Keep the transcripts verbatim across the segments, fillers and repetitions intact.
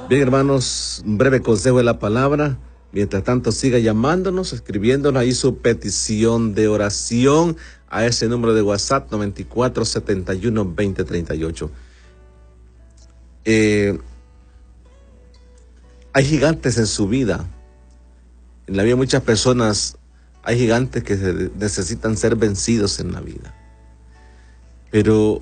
Bien, hermanos, un breve consejo de la palabra. Mientras tanto, siga llamándonos, escribiéndonos ahí su petición de oración a ese número de WhatsApp noventa y cuatro, setenta y uno, veinte, treinta y ocho. Eh, hay gigantes en su vida. En la vida de muchas personas hay gigantes que se necesitan ser vencidos en la vida. Pero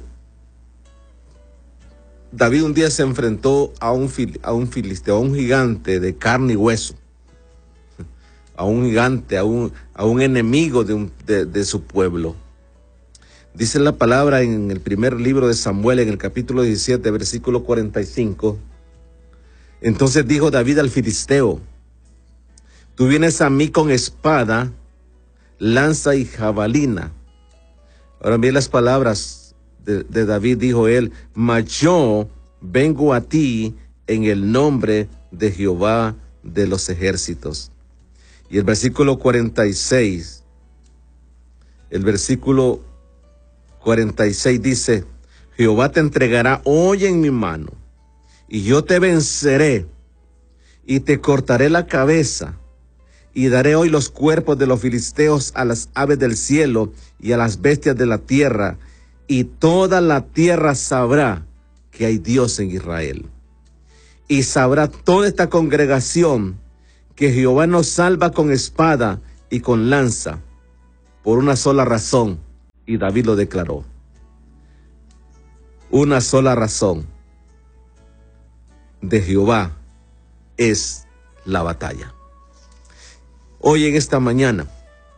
David un día se enfrentó a un, fil, a un filisteo, a un gigante de carne y hueso, a un gigante, a un, a un enemigo de, un, de, de su pueblo. Dice la palabra en el primer libro de Samuel, en el capítulo diecisiete, versículo cuarenta y cinco. Entonces dijo David al filisteo: tú vienes a mí con espada, lanza y jabalina. Ahora miren las palabras de, de David, dijo él: mas yo vengo a ti en el nombre de Jehová de los ejércitos. Y el versículo cuarenta y seis, el versículo cuarenta y seis dice: Jehová te entregará hoy en mi mano, y yo te venceré, y te cortaré la cabeza, y daré hoy los cuerpos de los filisteos a las aves del cielo y a las bestias de la tierra, y toda la tierra sabrá que hay Dios en Israel. Y sabrá toda esta congregación que Jehová nos salva con espada y con lanza, por una sola razón, y David lo declaró. Una sola razón: de Jehová es la batalla. Hoy en esta mañana,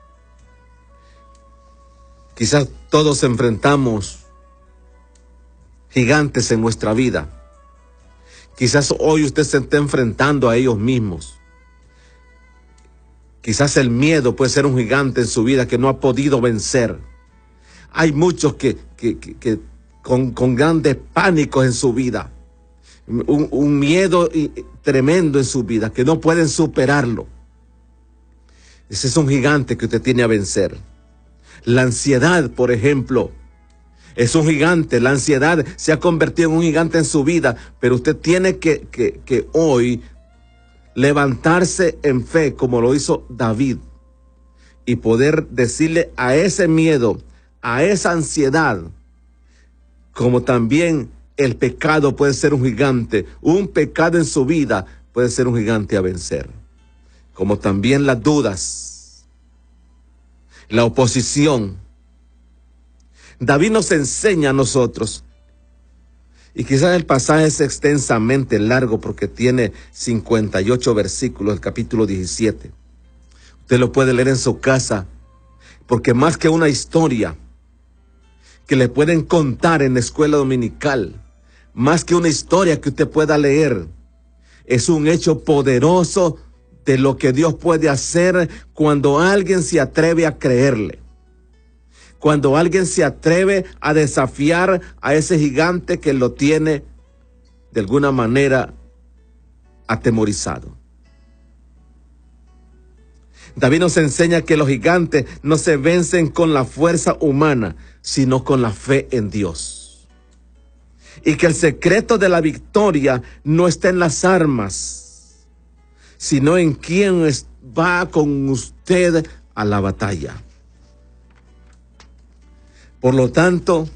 quizás todos enfrentamos gigantes en nuestra vida. Quizás hoy usted se esté enfrentando a ellos mismos. Quizás el miedo puede ser un gigante en su vida que no ha podido vencer. Hay muchos que, que, que, que con, con grandes pánicos en su vida. Un, un miedo tremendo en su vida que no pueden superarlo. Ese es un gigante que usted tiene a vencer. La ansiedad, por ejemplo, es un gigante. La ansiedad se ha convertido en un gigante en su vida, pero usted tiene que, que, que hoy levantarse en fe como lo hizo David y poder decirle a ese miedo, a esa ansiedad, como también el pecado puede ser un gigante, un pecado en su vida puede ser un gigante a vencer, como también las dudas, la oposición. David nos enseña a nosotros, y quizás el pasaje es extensamente largo porque tiene cincuenta y ocho versículos, el capítulo diecisiete. Usted lo puede leer en su casa, porque más que una historia que le pueden contar en la escuela dominical, más que una historia que usted pueda leer, es un hecho poderoso de lo que Dios puede hacer cuando alguien se atreve a creerle. Cuando alguien se atreve a desafiar a ese gigante que lo tiene de alguna manera atemorizado. David nos enseña que los gigantes no se vencen con la fuerza humana, sino con la fe en Dios. Y que el secreto de la victoria no está en las armas, sino en quien va con usted a la batalla. Por lo tanto,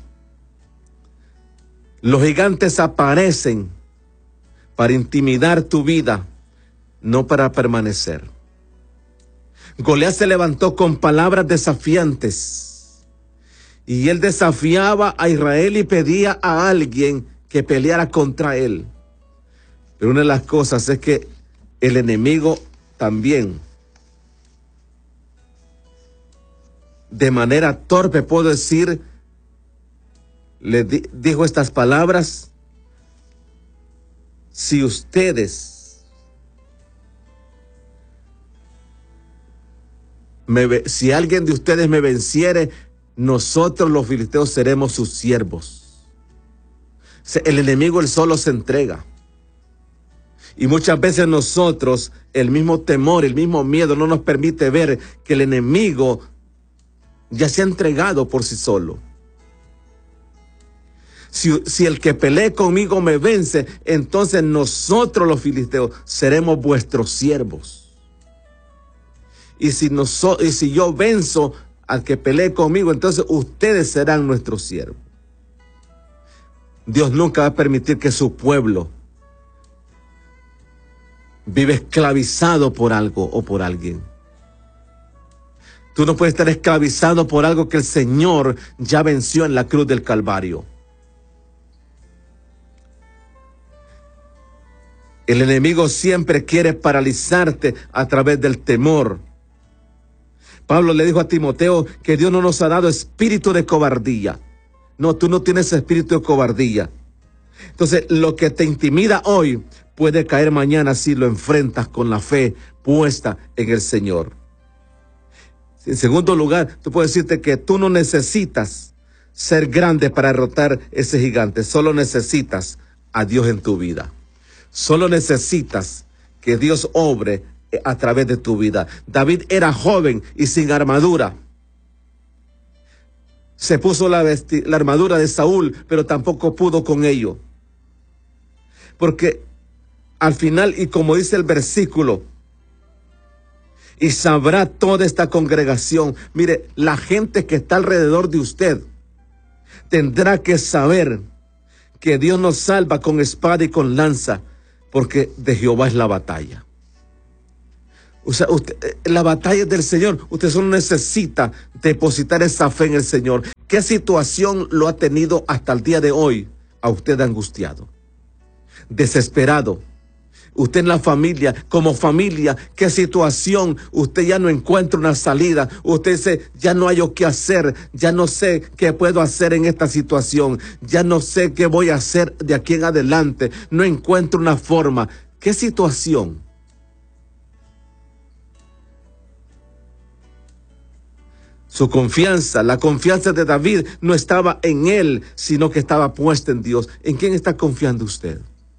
los gigantes aparecen para intimidar tu vida, no para permanecer. Goliat se levantó con palabras desafiantes y él desafiaba a Israel y pedía a alguien que peleara contra él. Pero una de las cosas es que el enemigo también, de manera torpe, puedo decir, le di, dijo estas palabras: si ustedes, me, si alguien de ustedes me venciere, nosotros los filisteos seremos sus siervos. El enemigo él solo se entrega. Y muchas veces nosotros, el mismo temor, el mismo miedo no nos permite ver que el enemigo ya se ha entregado por sí solo. Si, si el que pelee conmigo me vence, entonces nosotros los filisteos seremos vuestros siervos. Y si, noso, y si yo venzo al que pelee conmigo, entonces ustedes serán nuestros siervos. Dios nunca va a permitir que su pueblo vive esclavizado por algo o por alguien. Tú no puedes estar esclavizado por algo que el Señor ya venció en la cruz del Calvario. El enemigo siempre quiere paralizarte a través del temor. Pablo le dijo a Timoteo que Dios no nos ha dado espíritu de cobardía. No, tú no tienes espíritu de cobardía. Entonces, lo que te intimida hoy puede caer mañana si lo enfrentas con la fe puesta en el Señor. En segundo lugar, tú puedes decirte que tú no necesitas ser grande para derrotar ese gigante. Solo necesitas a Dios en tu vida. Solo necesitas que Dios obre a través de tu vida. David era joven y sin armadura. Se puso la, vesti- la armadura de Saúl, pero tampoco pudo con ello. Porque al final, y como dice el versículo, y sabrá toda esta congregación. Mire, la gente que está alrededor de usted tendrá que saber que Dios nos salva con espada y con lanza, porque de Jehová es la batalla. O sea, usted, la batalla es del Señor. Usted solo necesita depositar esa fe en el Señor. ¿Qué situación lo ha tenido hasta el día de hoy a usted angustiado, desesperado? Usted en la familia, como familia, ¿qué situación? Usted ya no encuentra una salida. Usted dice, ya no hay o qué hacer. Ya no sé qué puedo hacer en esta situación. Ya no sé qué voy a hacer de aquí en adelante. No encuentro una forma. ¿Qué situación? Su confianza, la confianza de David no estaba en él, sino que estaba puesta en Dios. ¿En quién está confiando usted?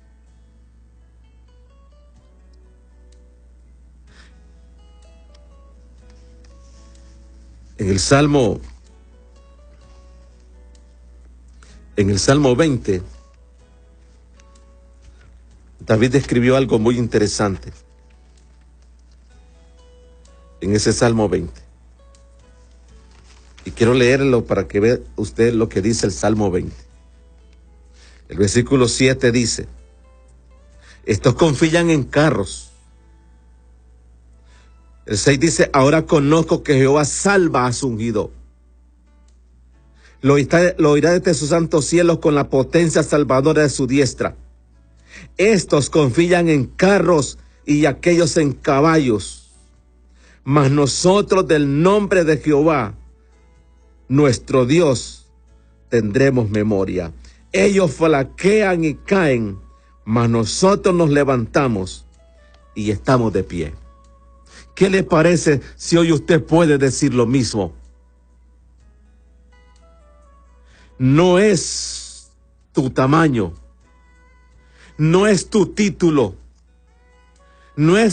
En el Salmo, en el Salmo veinte, David escribió algo muy interesante. En ese Salmo veinte. Y quiero leerlo para que vea usted lo que dice el Salmo veinte. El versículo siete dice: estos confían en carros. El seis dice: ahora conozco que Jehová salva a su ungido. Lo oirá, lo oirá desde sus santos cielos con la potencia salvadora de su diestra. Estos confían en carros y aquellos en caballos. Mas nosotros del nombre de Jehová, nuestro Dios, tendremos memoria. Ellos flaquean y caen, mas nosotros nos levantamos y estamos de pie. ¿Qué le parece si hoy usted puede decir lo mismo? No es tu tamaño, no es tu título, no es